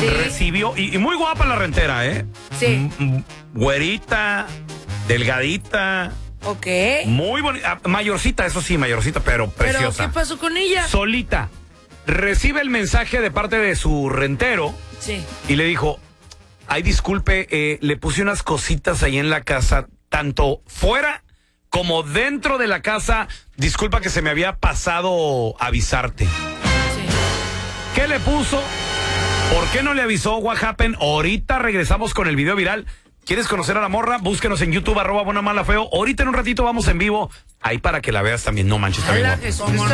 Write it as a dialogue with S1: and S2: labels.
S1: recibió, y muy guapa la rentera, ¿eh?
S2: Sí.
S1: Güerita, delgadita.
S2: Ok.
S1: Muy bonita, mayorcita, eso sí, mayorcita, pero preciosa.
S2: ¿Pero qué pasó con ella?
S1: Solita. Recibe el mensaje de parte de su rentero.
S2: Sí.
S1: Y le dijo, ay, disculpe, le puse unas cositas ahí en la casa, tanto fuera como dentro de la casa. Disculpa que se me había pasado avisarte.
S2: Sí.
S1: ¿Qué le puso? ¿Por qué no le avisó? What happened? Ahorita regresamos con el video viral. ¿Quieres conocer a la morra? Búsquenos en YouTube, @buenamalafeo. Ahorita en un ratito vamos en vivo. Ahí para que la veas también. No manches, también.
S2: Hola, Jesús.